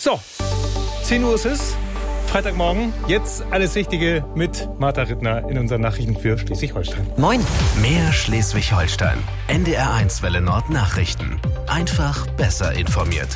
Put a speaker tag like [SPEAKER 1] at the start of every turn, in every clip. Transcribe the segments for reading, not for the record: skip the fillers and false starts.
[SPEAKER 1] So, 10 Uhr ist es. Freitagmorgen, jetzt alles Wichtige mit Martha Rittner in unseren Nachrichten für Schleswig-Holstein.
[SPEAKER 2] Moin. Mehr Schleswig-Holstein. NDR1 Welle Nord Nachrichten. Einfach besser informiert.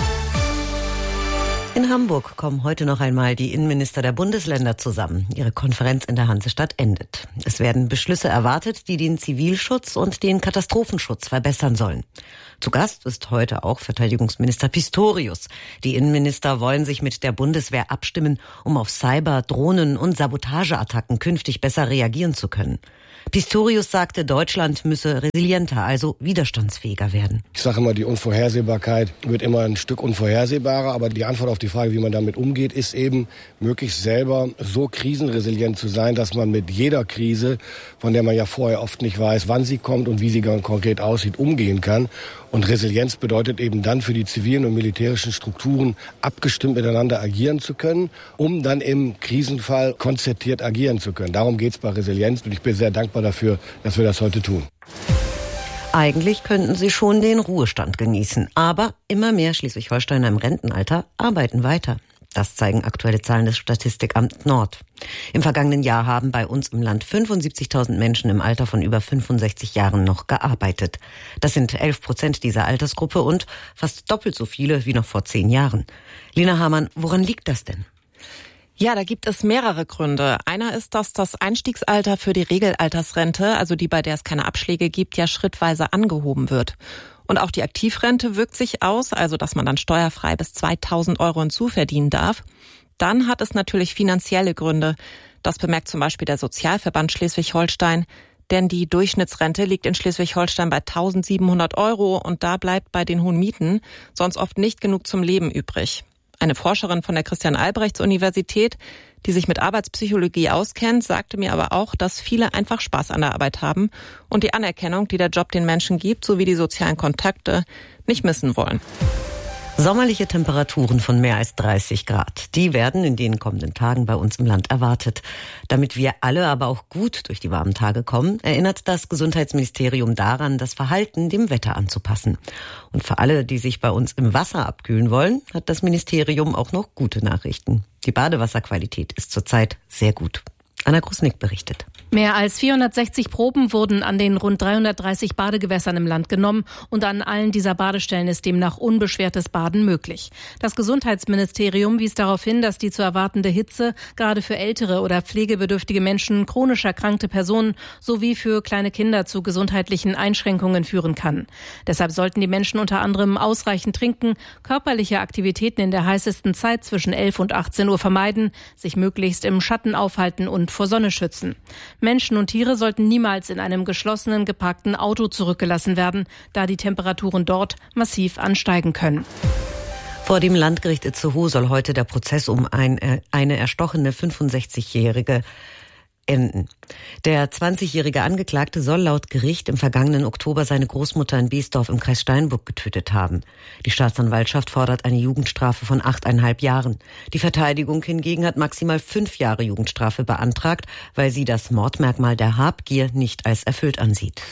[SPEAKER 3] In Hamburg kommen heute noch einmal die Innenminister der Bundesländer zusammen. Ihre Konferenz in der Hansestadt endet. Es werden Beschlüsse erwartet, die den Zivilschutz und den Katastrophenschutz verbessern sollen. Zu Gast ist heute auch Verteidigungsminister Pistorius. Die Innenminister wollen sich mit der Bundeswehr abstimmen, um auf Cyber-, Drohnen- und Sabotageattacken künftig besser reagieren zu können. Pistorius sagte, Deutschland müsse resilienter, also widerstandsfähiger werden.
[SPEAKER 4] Ich sage immer, die Unvorhersehbarkeit wird immer ein Stück unvorhersehbarer, aber die Antwort auf die Frage, wie man damit umgeht, ist eben, möglichst selber so krisenresilient zu sein, dass man mit jeder Krise, von der man ja vorher oft nicht weiß, wann sie kommt und wie sie ganz konkret aussieht, umgehen kann. Und Resilienz bedeutet eben dann für die zivilen und militärischen Strukturen abgestimmt miteinander agieren zu können, um dann im Krisenfall konzertiert agieren zu können. Darum geht es bei Resilienz und ich bin sehr dankbar dafür, dass wir das heute tun.
[SPEAKER 3] Eigentlich könnten sie schon den Ruhestand genießen, aber immer mehr Schleswig-Holsteiner im Rentenalter arbeiten weiter. Das zeigen aktuelle Zahlen des Statistikamt Nord. Im vergangenen Jahr haben bei uns im Land 75.000 Menschen im Alter von über 65 Jahren noch gearbeitet. Das sind 11% dieser Altersgruppe und fast doppelt so viele wie noch vor 10 Jahren. Lina Hamann, woran liegt das denn?
[SPEAKER 5] Ja, da gibt es mehrere Gründe. Einer ist, dass das Einstiegsalter für die Regelaltersrente, also die, bei der es keine Abschläge gibt, ja schrittweise angehoben wird. Und auch die Aktivrente wirkt sich aus, also dass man dann steuerfrei bis 2.000 € hinzuverdienen darf. Dann hat es natürlich finanzielle Gründe. Das bemerkt zum Beispiel der Sozialverband Schleswig-Holstein. Denn die Durchschnittsrente liegt in Schleswig-Holstein bei 1.700 € und da bleibt bei den hohen Mieten sonst oft nicht genug zum Leben übrig. Eine Forscherin von der Christian-Albrechts-Universität, die sich mit Arbeitspsychologie auskennt, sagte mir aber auch, dass viele einfach Spaß an der Arbeit haben und die Anerkennung, die der Job den Menschen gibt, sowie die sozialen Kontakte, nicht missen wollen.
[SPEAKER 3] Sommerliche Temperaturen von mehr als 30 Grad. Die werden in den kommenden Tagen bei uns im Land erwartet. Damit wir alle aber auch gut durch die warmen Tage kommen, erinnert das Gesundheitsministerium daran, das Verhalten dem Wetter anzupassen. Und für alle, die sich bei uns im Wasser abkühlen wollen, hat das Ministerium auch noch gute Nachrichten. Die Badewasserqualität ist zurzeit sehr gut. Anna Krusnick berichtet.
[SPEAKER 6] Mehr als 460 Proben wurden an den rund 330 Badegewässern im Land genommen und an allen dieser Badestellen ist demnach unbeschwertes Baden möglich. Das Gesundheitsministerium wies darauf hin, dass die zu erwartende Hitze gerade für ältere oder pflegebedürftige Menschen, chronisch erkrankte Personen sowie für kleine Kinder zu gesundheitlichen Einschränkungen führen kann. Deshalb sollten die Menschen unter anderem ausreichend trinken, körperliche Aktivitäten in der heißesten Zeit zwischen 11 und 18 Uhr vermeiden, sich möglichst im Schatten aufhalten und vor Sonne schützen. Menschen und Tiere sollten niemals in einem geschlossenen, geparkten Auto zurückgelassen werden, da die Temperaturen dort massiv ansteigen können.
[SPEAKER 3] Vor dem Landgericht Itzehoe soll heute der Prozess um eine erstochene 65-Jährige enden. Der 20-jährige Angeklagte soll laut Gericht im vergangenen Oktober seine Großmutter in Biesdorf im Kreis Steinburg getötet haben. Die Staatsanwaltschaft fordert eine Jugendstrafe von 8,5 Jahren. Die Verteidigung hingegen hat maximal 5 Jahre Jugendstrafe beantragt, weil sie das Mordmerkmal der Habgier nicht als erfüllt ansieht.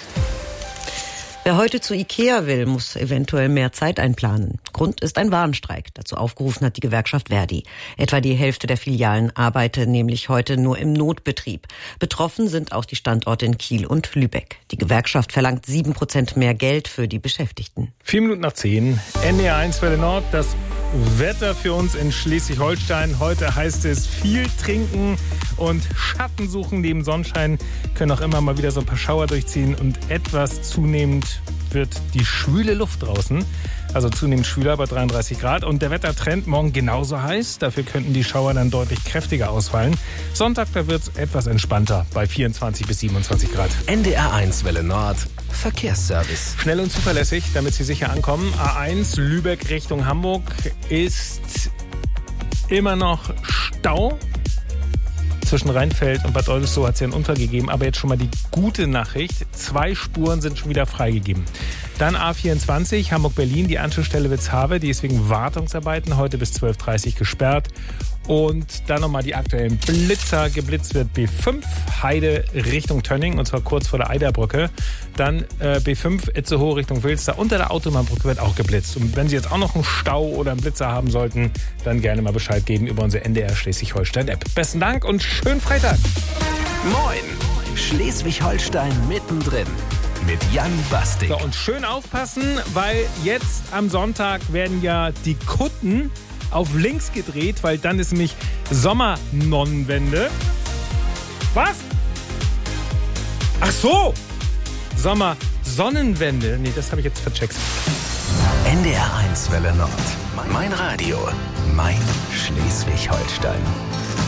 [SPEAKER 3] Wer heute zu Ikea will, muss eventuell mehr Zeit einplanen. Grund ist ein Warnstreik. Dazu aufgerufen hat die Gewerkschaft Verdi. Etwa die Hälfte der Filialen arbeitet nämlich heute nur im Notbetrieb. Betroffen sind auch die Standorte in Kiel und Lübeck. Die Gewerkschaft verlangt 7% mehr Geld für die Beschäftigten.
[SPEAKER 1] 7:10, NDR1 Welle Nord, das Wetter für uns in Schleswig-Holstein. Heute heißt es viel trinken und Schatten suchen. Neben Sonnenschein können auch immer mal wieder so ein paar Schauer durchziehen und etwas zunehmend wird die schwüle Luft draußen. Also zunehmend schwüler bei 33 Grad. Und der Wettertrend morgen genauso heiß. Dafür könnten die Schauer dann deutlich kräftiger ausfallen. Sonntag, da wird es etwas entspannter bei 24 bis 27 Grad.
[SPEAKER 2] NDR1 Welle Nord, Verkehrsservice.
[SPEAKER 1] Schnell und zuverlässig, damit Sie sicher ankommen. A1 Lübeck Richtung Hamburg ist immer noch Stau. Zwischen Rheinfeld und Bad Oldesloe hat es ja einen Unfall gegeben, aber jetzt schon mal die gute Nachricht. 2 Spuren sind schon wieder freigegeben. Dann A24 Hamburg-Berlin, die Anschlussstelle Witzhabe, die ist wegen Wartungsarbeiten heute bis 12:30 Uhr gesperrt. Und dann nochmal die aktuellen Blitzer. Geblitzt wird B5, Heide Richtung Tönning, und zwar kurz vor der Eiderbrücke. Dann B5, Itzehoe Richtung Wilster. Unter der Autobahnbrücke wird auch geblitzt. Und wenn Sie jetzt auch noch einen Stau oder einen Blitzer haben sollten, dann gerne mal Bescheid geben über unsere NDR Schleswig-Holstein-App. Besten Dank und schönen Freitag.
[SPEAKER 2] Moin, Schleswig-Holstein mittendrin. Mit Jan Bastik.
[SPEAKER 1] So, und schön aufpassen, weil jetzt am Sonntag werden ja die Kutten auf links gedreht, weil dann ist nämlich Sommernonnenwende. Was? Ach so! Sommersonnenwende. Nee, das habe ich jetzt vercheckt.
[SPEAKER 2] NDR 1 Welle Nord. Mein Radio. Mein Schleswig-Holstein.